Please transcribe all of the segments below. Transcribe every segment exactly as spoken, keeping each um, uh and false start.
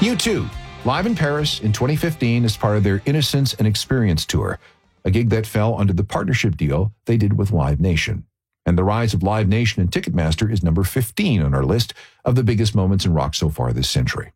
U two, live in Paris in twenty fifteen as part of their Innocence and Experience tour, a gig that fell under the partnership deal they did with Live Nation. And the rise of Live Nation and Ticketmaster is number fifteen on our list of the biggest moments in rock so far this century.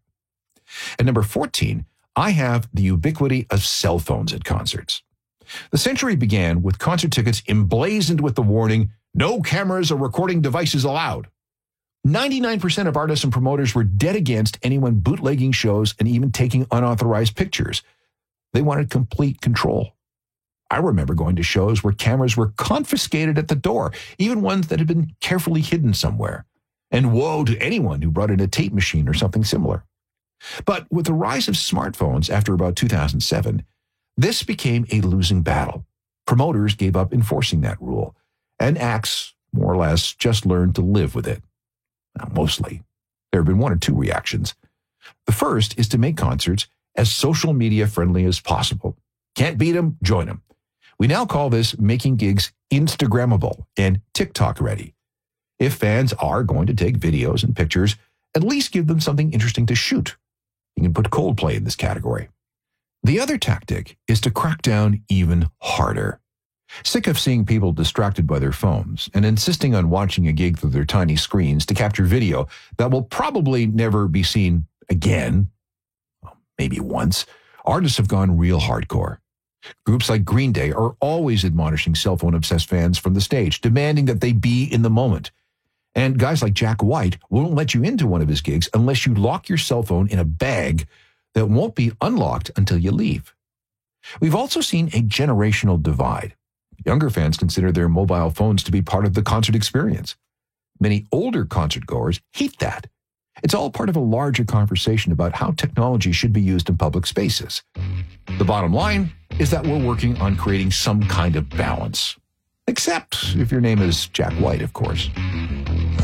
At number fourteen, I have the ubiquity of cell phones at concerts. The century began with concert tickets emblazoned with the warning, "No cameras or recording devices allowed." ninety-nine percent of artists and promoters were dead against anyone bootlegging shows and even taking unauthorized pictures. They wanted complete control. I remember going to shows where cameras were confiscated at the door, even ones that had been carefully hidden somewhere. And woe to anyone who brought in a tape machine or something similar. But with the rise of smartphones after about two thousand seven, this became a losing battle. Promoters gave up enforcing that rule, and acts, more or less, just learned to live with it. Now, mostly. There have been one or two reactions. The first is to make concerts as social media friendly as possible. Can't beat them, join them. We now call this making gigs Instagrammable and TikTok ready. If fans are going to take videos and pictures, at least give them something interesting to shoot. You can put Coldplay in this category. The other tactic is to crack down even harder. Sick of seeing people distracted by their phones and insisting on watching a gig through their tiny screens to capture video that will probably never be seen again, well, maybe once, artists have gone real hardcore. Groups like Green Day are always admonishing cell phone-obsessed fans from the stage, demanding that they be in the moment. And guys like Jack White won't let you into one of his gigs unless you lock your cell phone in a bag that won't be unlocked until you leave. We've also seen a generational divide. Younger fans consider their mobile phones to be part of the concert experience. Many older concert goers hate that. It's all part of a larger conversation about how technology should be used in public spaces. The bottom line is that we're working on creating some kind of balance. Except if your name is Jack White, of course.